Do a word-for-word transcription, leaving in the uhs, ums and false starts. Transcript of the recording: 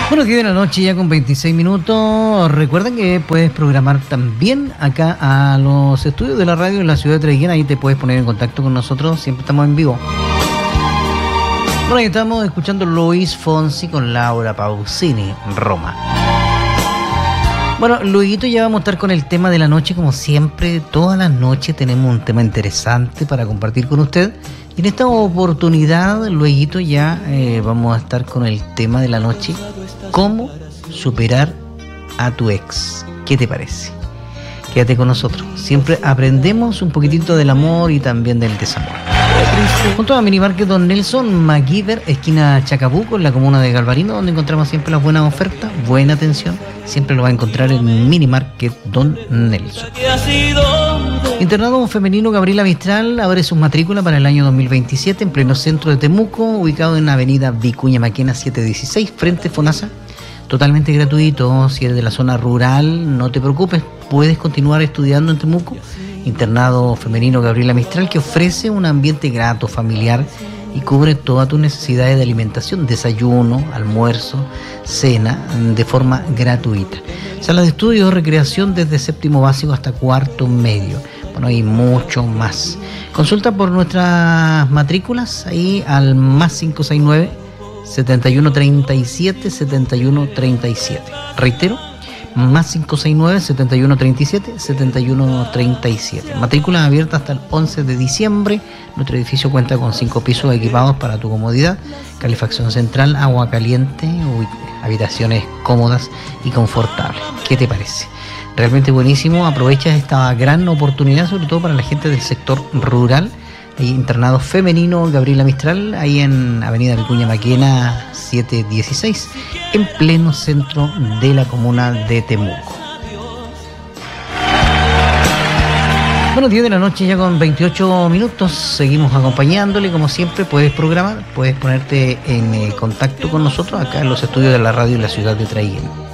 Bueno, diez de la noche ya con veintiséis minutos. Recuerden que puedes programar también acá a los estudios de la radio en la ciudad de Traiguén. Ahí te puedes poner en contacto con nosotros. Siempre estamos en vivo. Bueno, ahí estamos escuchando Luis Fonsi con Laura Pausini, Roma. Bueno, luego ya vamos a estar con el tema de la noche. Como siempre, todas las noches tenemos un tema interesante para compartir con usted. Y en esta oportunidad, luego ya eh, vamos a estar con el tema de la noche: ¿cómo superar a tu ex? ¿Qué te parece? Quédate con nosotros. Siempre aprendemos un poquitito del amor y también del desamor. Junto a Minimarket Don Nelson, MacGyver, esquina Chacabuco, en la comuna de Galvarino, donde encontramos siempre las buenas ofertas, buena atención. Siempre lo va a encontrar en Minimarket Don Nelson. Internado femenino Gabriela Mistral abre sus matrículas para el año dos mil veintisiete en pleno centro de Temuco, ubicado en avenida Vicuña Maquena setecientos dieciséis, frente FONASA. Totalmente gratuito. Si eres de la zona rural, no te preocupes, puedes continuar estudiando en Temuco. Internado femenino Gabriela Mistral, que ofrece un ambiente grato, familiar, y cubre todas tus necesidades de alimentación, desayuno, almuerzo, cena, de forma gratuita. Sala de estudio, recreación desde séptimo básico hasta cuarto medio. Bueno, hay mucho más. Consulta por nuestras matrículas ahí al más cinco seis nueve, setenta y uno treinta y siete, setenta y uno treinta y siete. Reitero, más cinco seis nueve, setenta y uno treinta y siete, setenta y uno treinta y siete. Matrículas abiertas hasta el once de diciembre. Nuestro edificio cuenta con cinco pisos equipados para tu comodidad, calefacción central, agua caliente, habitaciones cómodas y confortables. ¿Qué te parece? Realmente buenísimo. Aprovecha esta gran oportunidad, sobre todo para la gente del sector rural. Hay internado femenino Gabriela Mistral, ahí en avenida Vicuña Maquena setecientos dieciséis, en pleno centro de la comuna de Temuco. Bueno, diez de la noche ya con veintiocho minutos, seguimos acompañándole. Como siempre, puedes programar, puedes ponerte en eh, contacto con nosotros acá en los estudios de la radio en la ciudad de Traiguén.